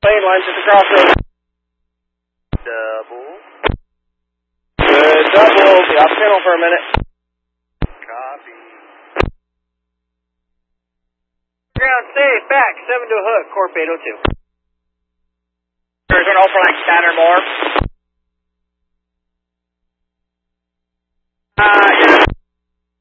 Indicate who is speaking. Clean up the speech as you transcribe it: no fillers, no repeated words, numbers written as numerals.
Speaker 1: Plane lines at the crossroads.
Speaker 2: Double.
Speaker 1: Good double. Be off channel for a minute.
Speaker 2: Copy.
Speaker 1: Ground safe. Back. 7 to a hook. Corp 802.
Speaker 2: Arizona Overland Scanner more.